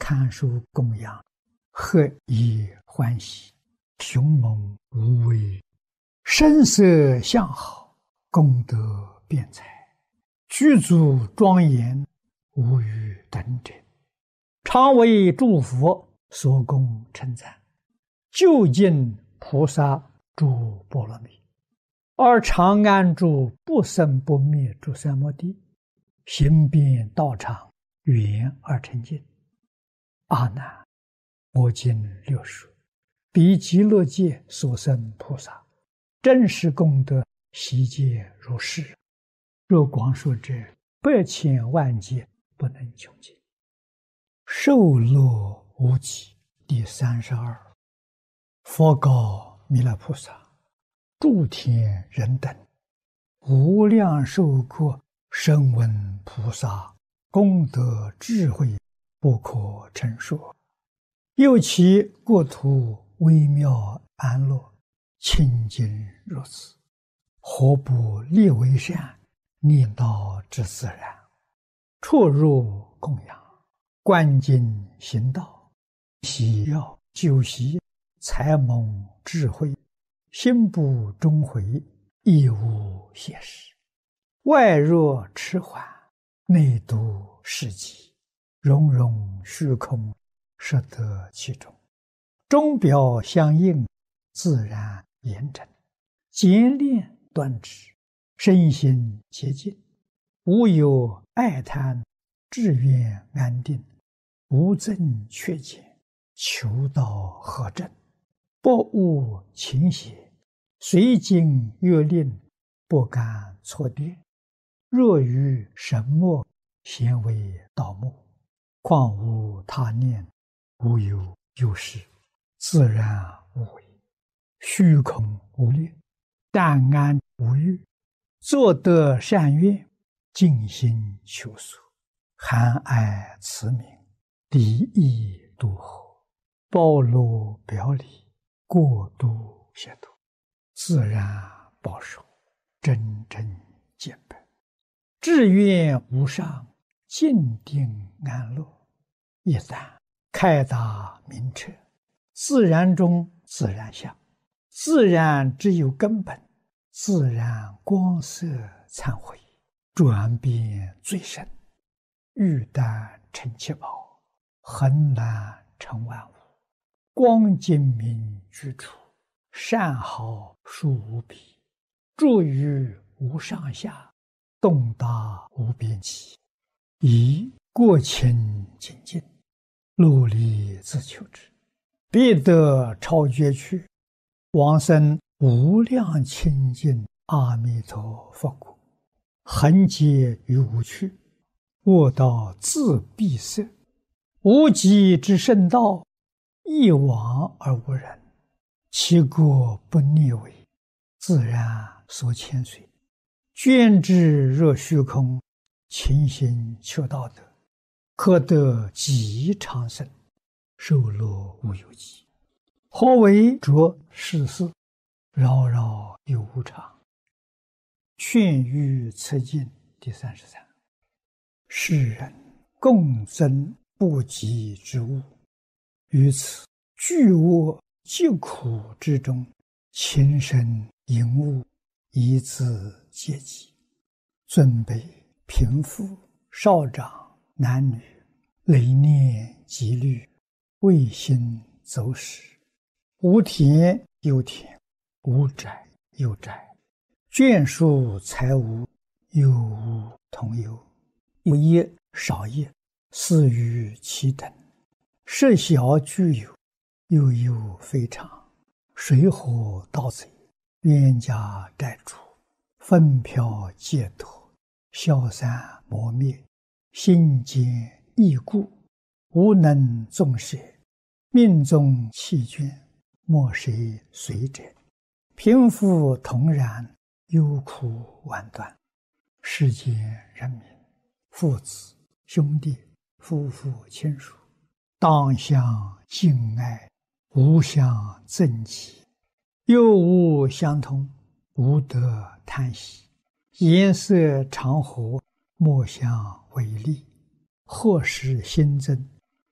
参书供养，合以欢喜，雄猛无畏，声色相好，功德辩才，具足庄严，无与等者，常为诸佛所供称赞，究竟菩萨诸波罗蜜，而常安住不生不灭诸三摩地，行遍道场，圆而成净。阿难，我今六说，彼极乐界所生菩萨，真实功德悉皆如是。若广说者，百千万劫不能穷尽。受乐无极第32。佛告弥勒菩萨：诸天人等，无量寿国声闻菩萨功德智慧不可称说，又其国土微妙安乐，清净如此，何不立为善，念道之自然，出入供养，观经行道，喜要修习，才蒙智慧，心不终回，亦无邪识，外若迟缓，内度世极，融融虚空，摄得其中，钟表相应，自然严整，简练端直，身心洁净，无有爱贪，志愿安定，无增缺减，求道合正，不误情邪，随经阅令，不敢错跌。若于神墨，咸为盗墓，况无他念，无有有事，自然无为，虚空无念，淡安无欲，作得善愿，尽心求索，含爱慈悯，敌意度合，包罗表里，过度协度，自然保守，真正见本，志愿无上，静定安乐。一旦开达明彻，自然中自然相，自然只有根本，自然光色忏悔，转变最深，玉丹成七宝，恒然成万物，光精明居处，善好殊无比，住于无上下，动达无边际，以过清净净，努力自求之，必得超绝去，往生无量清净阿弥陀佛国，恒劫于无趣，卧道自闭塞，无极之圣道，一往而无人，其国不逆违，自然所牵随，捐之若虚空，勤行求道德，可得极长生，寿乐无有极。何为着世事，扰扰有无常。劝喻此经第33。世人共增不及之物，于此巨恶疾苦之中，情深淫恶，以自阶级，尊卑贫富少长男女，累念积虑，未心走使，无田有田，无宅有宅，眷属财物，有无同有，有业少业，似于其等，设小具有，又有非常，水火盗贼，冤家债主，纷飘戒脱，消散磨灭，心坚易故，无能纵舍，命中弃眷，莫谁随者，贫富同然，忧苦万端，世间人民，父子兄弟，夫妇亲属，当相敬爱，无相憎忌，又无相同，无得贪喜，颜色常和，莫相违逆，或是新增，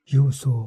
有所